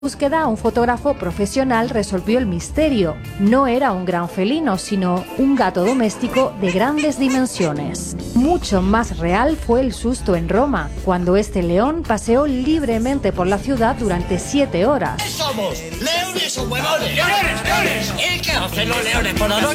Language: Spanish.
Búsqueda, un fotógrafo profesional resolvió el misterio. No era un gran felino, sino un gato doméstico de grandes dimensiones. Mucho más real fue el susto en Roma, cuando este león paseó libremente por la ciudad durante 7 horas. ¿Qué somos? ¿Leones o huevones? ¡Leones, leones! ¿Y qué hacen los leones por la noche?